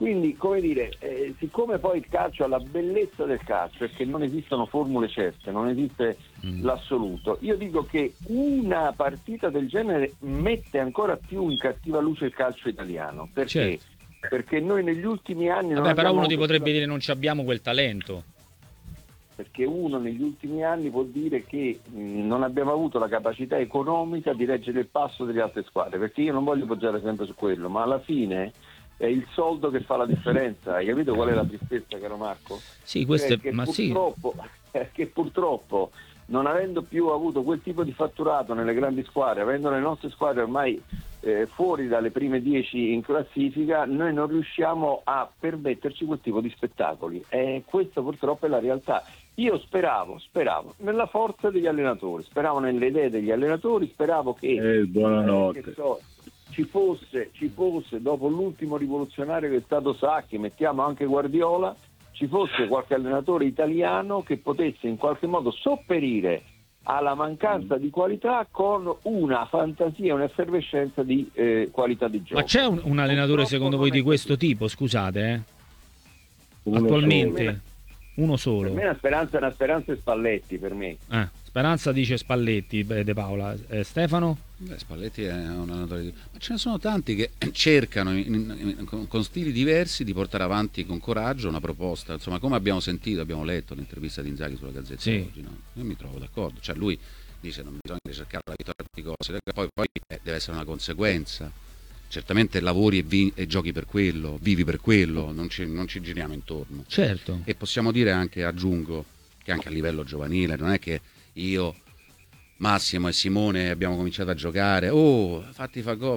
Quindi, come dire, siccome poi il calcio ha la bellezza del calcio, è che non esistono formule certe, non esiste l'assoluto, io dico che una partita del genere mette ancora più in cattiva luce il calcio italiano. Perché? Certo. Perché noi negli ultimi anni però uno ti potrebbe dire non ci abbiamo quel talento. Perché uno negli ultimi anni può dire che non abbiamo avuto la capacità economica di reggere il passo delle altre squadre, perché io non voglio poggiare sempre su quello, ma alla fine è il soldo che fa la differenza. Hai capito qual è la tristezza, caro Marco? Sì, questo che purtroppo non avendo più avuto quel tipo di fatturato nelle grandi squadre, avendo le nostre squadre ormai fuori dalle prime 10 in classifica, noi non riusciamo a permetterci quel tipo di spettacoli, e questa purtroppo è la realtà. Io speravo nella forza degli allenatori, speravo nelle idee degli allenatori, speravo che, ci fosse dopo l'ultimo rivoluzionario che è stato Sacchi, mettiamo anche Guardiola, ci fosse qualche allenatore italiano che potesse in qualche modo sopperire alla mancanza di qualità con una fantasia, un'effervescenza di qualità di gioco. Ma c'è un allenatore secondo voi di questo tipo? Scusate, attualmente? Uno solo. Per me una speranza è Spalletti, per me. Speranza dice Spalletti, De Paola. Stefano? Spalletti è un allenatore ma ce ne sono tanti che cercano con stili diversi di portare avanti con coraggio una proposta, insomma, come abbiamo sentito, abbiamo letto l'intervista di Inzaghi sulla Gazzetta oggi, no? Io mi trovo d'accordo, cioè lui dice non bisogna cercare la vittoria a tutti i costi, poi deve essere una conseguenza. Certamente lavori e giochi per quello, vivi per quello, non ci giriamo intorno. Certo. E possiamo dire anche, aggiungo, che anche a livello giovanile non è che io, Massimo e Simone abbiamo cominciato a giocare, fatti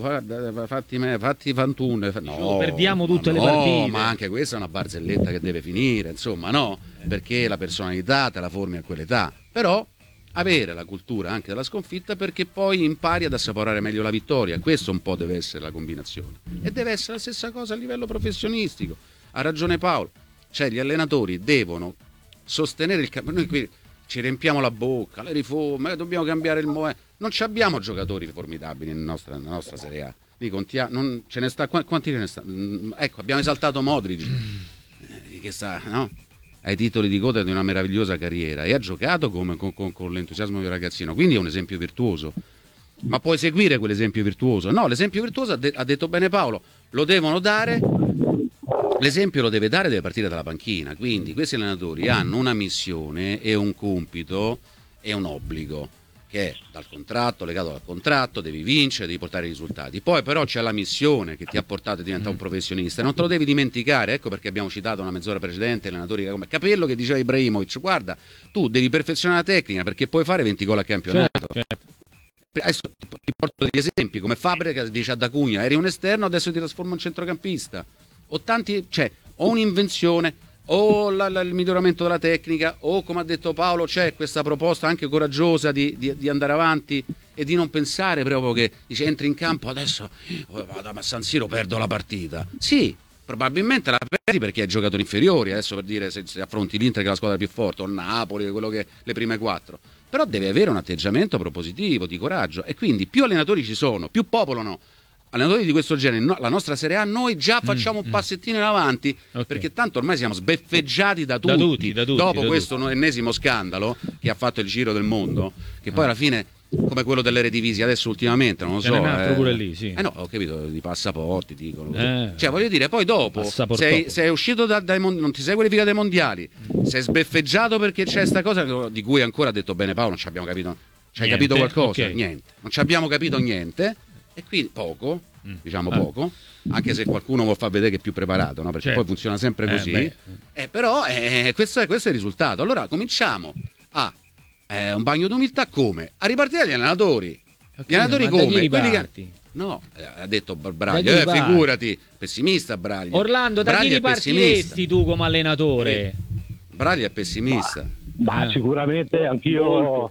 21, no, perdiamo tutte le partite. Ma anche questa è una barzelletta che deve finire, insomma, no, perché la personalità te la formi a quell'età, però avere la cultura anche della sconfitta, perché poi impari ad assaporare meglio la vittoria. Questo un po' deve essere la combinazione, e deve essere la stessa cosa a livello professionistico. Ha ragione Paolo, cioè gli allenatori devono sostenere il campo. Noi qui ci riempiamo la bocca, le riforme, dobbiamo cambiare il modello. Non ci abbiamo giocatori formidabili nella nostra Serie A. Non ce ne sta, quanti ce ne sta? Ecco, abbiamo esaltato Modric, che sta, no? Ai titoli di coda di una meravigliosa carriera, e ha giocato con l'entusiasmo del ragazzino, quindi è un esempio virtuoso. Ma puoi seguire quell'esempio virtuoso? No, l'esempio virtuoso, ha detto bene Paolo, lo devono dare, l'esempio lo deve dare, deve partire dalla panchina. Quindi questi allenatori hanno una missione e un compito e un obbligo che è dal contratto, legato al contratto, devi vincere, devi portare i risultati. Poi però c'è la missione che ti ha portato a diventare un professionista, e non te lo devi dimenticare. Ecco perché abbiamo citato una mezz'ora precedente allenatori come Capello che diceva Ibrahimovic: guarda, tu devi perfezionare la tecnica perché puoi fare 20 gol a campionato. Certo. Adesso ti porto degli esempi, come Fabregas che dice ad Acugna: eri un esterno, adesso ti trasformo in centrocampista. O tanti, cioè, o un'invenzione, o il miglioramento della tecnica, o come ha detto Paolo c'è questa proposta anche coraggiosa di andare avanti e di non pensare proprio che dice entri in campo adesso vado a San Siro, perdo la partita. Sì, probabilmente la perdi perché hai giocatori inferiori, adesso per dire se affronti l'Inter che è la squadra più forte, o Napoli, quello che le prime 4, però deve avere un atteggiamento propositivo, di coraggio, e quindi più allenatori ci sono, più popolano allenatori di questo genere, la nostra Serie A, noi già facciamo un passettino in avanti, perché tanto ormai siamo sbeffeggiati da tutti. Dopo questo ennesimo scandalo che ha fatto il giro del mondo, che poi alla fine, come quello dell'Eredivisie adesso ultimamente, non lo so, un altro pure lì, sì. No, ho capito, di passaporti dicono, cioè voglio dire, poi dopo sei uscito non ti sei qualificato ai mondiali, sei sbeffeggiato perché c'è sta cosa di cui ancora ha detto bene Paolo, non ci abbiamo capito. Ci hai capito qualcosa? Okay. Niente, non ci abbiamo capito niente. E quindi poco, poco, anche se qualcuno vuol far vedere che è più preparato, no? Perché poi funziona sempre così. Però questo è il risultato. Allora cominciamo a un bagno d'umiltà, come? A ripartire dagli allenatori. Gli allenatori come? Quelli che... No, ha detto Braglio, figurati, pessimista Braglio. Orlando, da chi ripartiresti tu come allenatore? Braglio è pessimista. Ma sicuramente anch'io.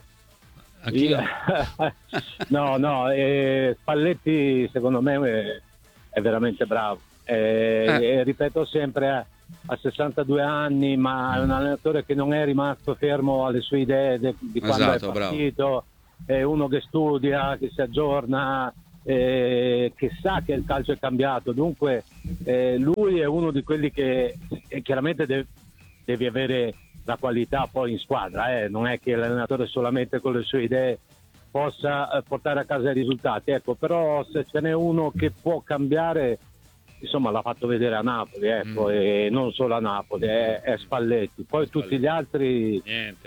No, Spalletti secondo me è veramente bravo, ripeto sempre, a 62 anni, ma è un allenatore che non è rimasto fermo alle sue idee di quando è partito, è uno che studia, che si aggiorna, che sa che il calcio è cambiato, dunque lui è uno di quelli che chiaramente devi avere la qualità poi in squadra, non è che l'allenatore solamente con le sue idee possa portare a casa i risultati, ecco, però se ce n'è uno che può cambiare, insomma l'ha fatto vedere a Napoli, ecco, e non solo a Napoli, è Spalletti, poi tutti gli altri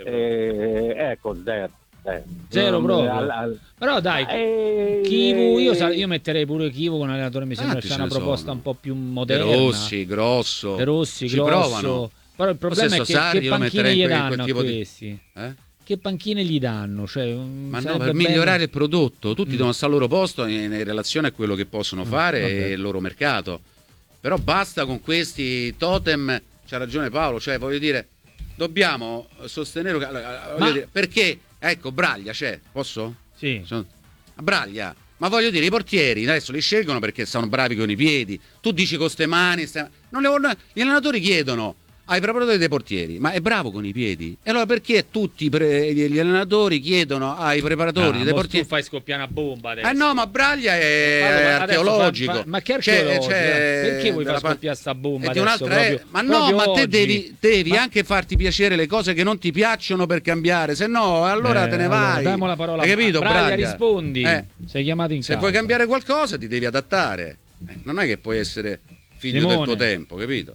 ecco, zero proprio. Però dai, Chivu, io metterei pure Chivu con allenatore, mi sembra c'è una proposta un po' più moderna. De Rossi, Grosso, ci grosso. Provano. Però il problema è che panchine gli danno a questi? Che panchine gli danno? Cioè, ma no, per migliorare il prodotto, tutti devono stare al loro posto in relazione a quello che possono fare e il loro mercato. Però basta con questi totem, c'ha ragione Paolo, cioè voglio dire, dobbiamo sostenere perché, ecco, Braglia c'è, posso? Sì. Braglia, ma voglio dire, i portieri adesso li scelgono perché sono bravi con i piedi, tu dici con ste mani, gli allenatori chiedono ai preparatori dei portieri, ma è bravo con i piedi? E allora perché tutti gli allenatori chiedono ai preparatori dei portieri? Tu fai scoppiare una bomba adesso. No, ma Braglia è archeologico. Ma che archeologico? Perché vuoi far scoppiare sta bomba adesso? Ma te devi anche farti piacere le cose che non ti piacciono per cambiare, se no allora te ne vai. Diamo la parola. Hai capito, Braglia? Rispondi. Sei chiamato in casa. Se vuoi cambiare qualcosa ti devi adattare. Non è che puoi essere figlio del tuo tempo, capito?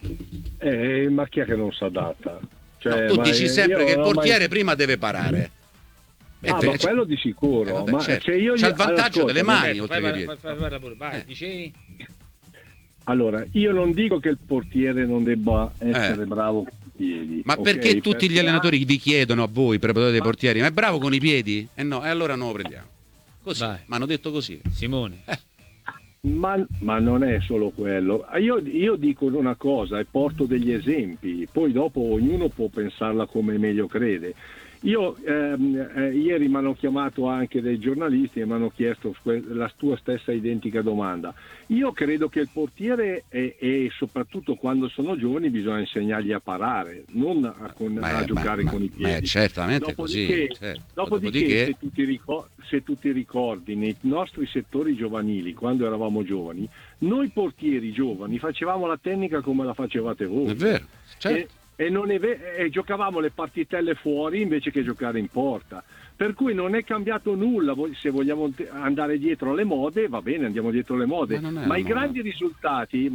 Ma chi è che non si adatta? Cioè, tu dici sempre che il portiere prima deve parare. Ma quello di sicuro. Ma certo. c'è il vantaggio delle mani oltre che piedi. Vai, dicevi? Allora, io non dico che il portiere non debba essere bravo con i piedi. Ma perché tutti gli allenatori vi chiedono a voi, preparatori dei portieri, ma è bravo con i piedi? No, e allora non lo prendiamo. Così, mi hanno detto così. Simone. Ma non è solo quello. Io dico una cosa e porto degli esempi, poi dopo ognuno può pensarla come meglio crede. Ieri mi hanno chiamato anche dei giornalisti e mi hanno chiesto la tua stessa identica domanda. Io credo che il portiere e soprattutto quando sono giovani bisogna insegnargli a parare, non a giocare con i piedi. Certamente così. Dopodiché se tu ti ricordi, nei nostri settori giovanili, quando eravamo giovani, noi portieri giovani facevamo la tecnica come la facevate voi. È vero, certo. E giocavamo le partitelle fuori invece che giocare in porta, per cui non è cambiato nulla. Se vogliamo andare dietro alle mode, va bene, andiamo dietro le mode, ma i grandi risultati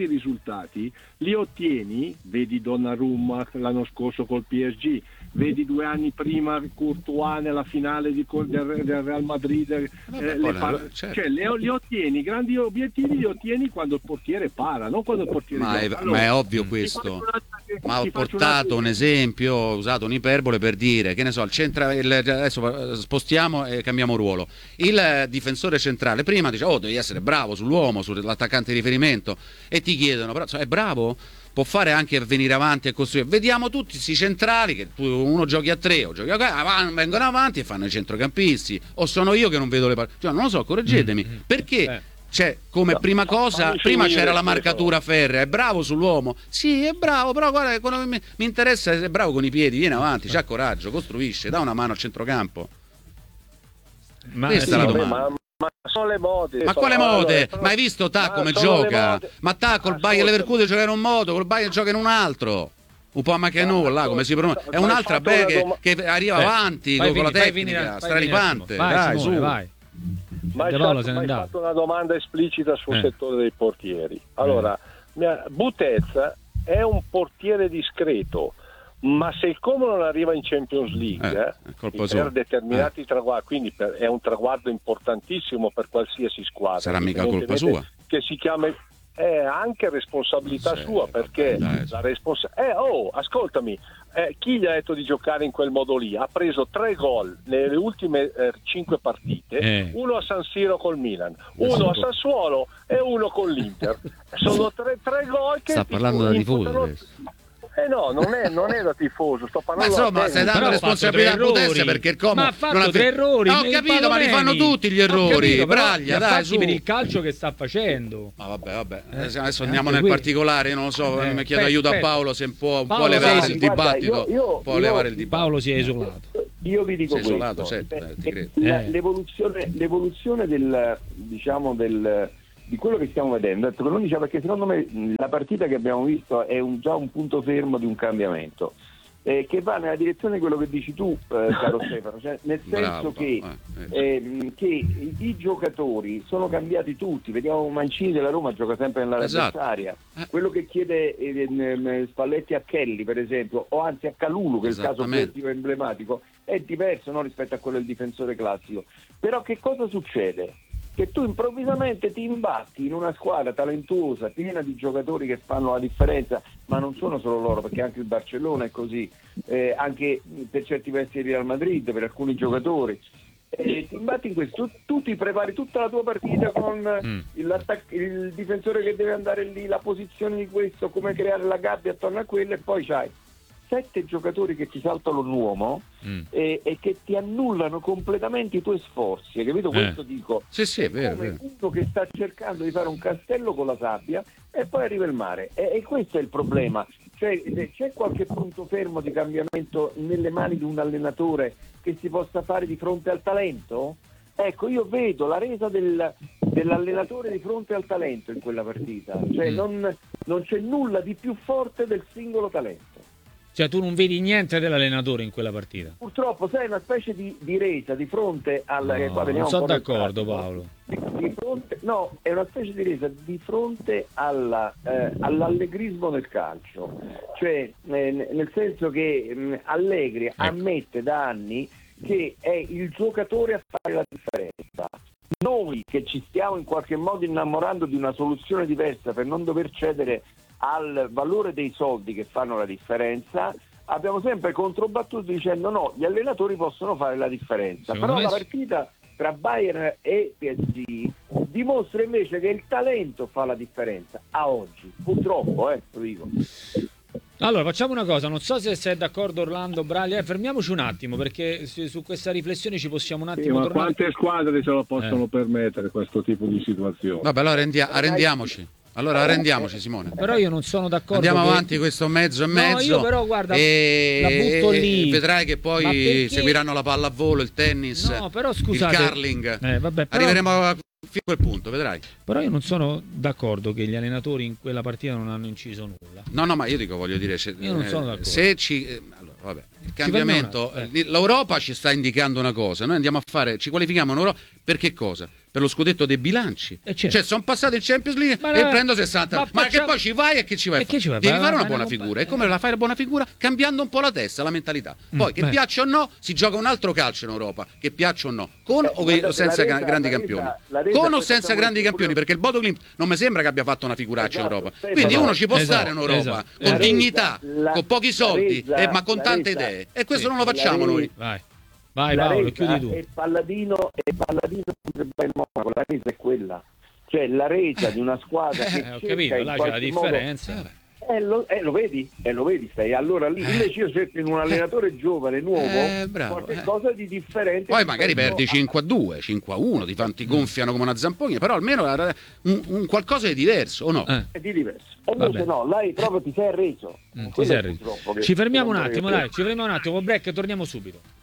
li ottieni, vedi Donnarumma l'anno scorso col PSG, vedi 2 anni prima Courtois nella finale del Real Madrid, cioè li ottieni, i grandi obiettivi li ottieni quando il portiere para, non quando il portiere ma è ovvio questo. Ma ho portato un esempio, ho usato un'iperbole per dire, che ne so, adesso spostiamo e cambiamo ruolo. Il difensore centrale prima dice devi essere bravo sull'uomo, sull'attaccante di riferimento, e ti chiedono, però è bravo? Può fare anche venire avanti e costruire. Vediamo tutti questi centrali che uno giochi a 3 o giochi a vengono avanti e fanno i centrocampisti, o sono io che non vedo le partite, cioè, non lo so, correggetemi, perché come prima cosa, prima c'era la marcatura ferrea, è bravo sull'uomo, sì è bravo, però guarda, quello che mi interessa è bravo con i piedi, viene avanti, c'ha coraggio, costruisce, dà una mano al centrocampo. Questa è la domanda. Ma sono le mode. Ma quale mode? Ma hai visto Ta come gioca? Ma Ta col Bayer Leverkusen gioca in un modo, col Bayer gioca in un altro. Un po' ma che là, come si pronuncia? È un'altra che arriva avanti con la tecnica straripante. Vai, Simone, vai. Ma hai fatto una domanda esplicita sul settore dei portieri. Allora, Butez è un portiere discreto, ma se il Como non arriva in Champions League per determinati traguardi, quindi è un traguardo importantissimo per qualsiasi squadra, sarà mica colpa sua, che si chiama, è anche responsabilità sua, perché la ascoltami, chi gli ha detto di giocare in quel modo lì? Ha preso 3 gol nelle ultime 5 partite, uno a San Siro col Milan, uno a Sassuolo e uno con l'Inter. Sono 3 gol che sta parlando da tifoso. No, non è da tifoso, sto parlando. Ma insomma, stai dando responsabilità a Butez perché il Como ha fatto 3 errori. Ho capito, ma li fanno tutti gli errori. Braglia, dai, su. Per il calcio che sta facendo. Ma vabbè. Adesso andiamo nel particolare, io non lo so, mi chiedo aiuto a Paolo se può levare il dibattito. Paolo si è isolato. Io vi dico questo, isolato, ti credo. L'evoluzione di quello che stiamo vedendo, perché secondo me la partita che abbiamo visto è già un punto fermo di un cambiamento. Che va nella direzione di quello che dici tu, caro Stefano, cioè nel senso che i giocatori sono cambiati tutti. Vediamo Mancini della Roma gioca sempre nell'area avversaria. Quello che chiede Spalletti a Kelly, per esempio, o anzi a Kalulu, che è il caso più emblematico, è diverso, no, rispetto a quello del difensore classico. Però che cosa succede? Che tu improvvisamente ti imbatti in una squadra talentuosa, piena di giocatori che fanno la differenza, ma non sono solo loro, perché anche il Barcellona è così, anche per certi versi il Real Madrid, per alcuni giocatori. Ti imbatti in questo, tu ti prepari tutta la tua partita con il difensore che deve andare lì, la posizione di questo, come creare la gabbia attorno a quello, e poi c'hai 7 giocatori che ti saltano l'uomo e che ti annullano completamente i tuoi sforzi, hai capito? Questo dico. Sì, è vero, come uno che sta cercando di fare un castello con la sabbia e poi arriva il mare, e questo è il problema. Cioè, c'è qualche punto fermo di cambiamento nelle mani di un allenatore che si possa fare di fronte al talento? Ecco, io vedo la resa dell'allenatore di fronte al talento in quella partita, cioè non c'è nulla di più forte del singolo talento. Cioè tu non vedi niente dell'allenatore in quella partita? Purtroppo sei una specie di resa di fronte non sono d'accordo, Paolo. No, è una specie di resa di fronte all'allegrismo del calcio. Cioè, nel senso che Allegri ammette da anni che è il giocatore a fare la differenza. Noi che ci stiamo in qualche modo innamorando di una soluzione diversa per non dover cedere al valore dei soldi che fanno la differenza, abbiamo sempre controbattuto dicendo no, gli allenatori possono fare la differenza. Però la partita tra Bayern e PSG dimostra invece che il talento fa la differenza a oggi, purtroppo, lo dico. Allora facciamo una cosa, non so se sei d'accordo Orlando, Braglia, fermiamoci un attimo, perché su questa riflessione ci possiamo un attimo tornare. Ma quante squadre se lo possono permettere questo tipo di situazione? Vabbè, allora arrendiamoci. Allora arrendiamoci, Simone. Però io non sono d'accordo. Andiamo avanti questo mezzo e mezzo. Io però guarda, e la butto lì. Vedrai che poi seguiranno la pallavolo, il tennis, però, scusate, il curling. Vabbè, però, arriveremo fino a quel punto, vedrai. Però io non sono d'accordo che gli allenatori in quella partita non hanno inciso nulla. No, ma io voglio dire, io non sono d'accordo. Se allora, vabbè, il cambiamento, l'Europa ci sta indicando una cosa, noi andiamo a fare, ci qualifichiamo in Europa per che cosa? Per lo scudetto dei bilanci. Cioè sono passati il Champions League e prendo 60. Ma che poi ci vai e che ci vai? Devi fare una buona figura. E come la fai la buona figura? Cambiando un po' la testa, la mentalità. Poi che piaccia o no, si gioca un altro calcio in Europa, che piaccia o no, con o senza grandi campioni. Con o senza grandi campioni, perché il Bodo Glimt non mi sembra che abbia fatto una figuraccia in Europa. Quindi uno ci può stare in Europa con dignità, con pochi soldi, ma con tante idee. E questo non lo facciamo noi. Vai Paolo, chiudi tu. E Palladino potrebbe il Monaco, la resa è quella. Cioè la resa di una squadra che ho capito, là c'è la differenza. Lo vedi? Stai allora lì invece io cerco in un allenatore giovane, nuovo, qualche cosa di differente. Poi magari perdi 5-2, 5-1, ti gonfiano come una zampogna, però almeno un qualcosa di diverso, o no? È di diverso. Invece no, lei proprio ti sei arreso. Ci fermiamo un attimo, break, torniamo subito.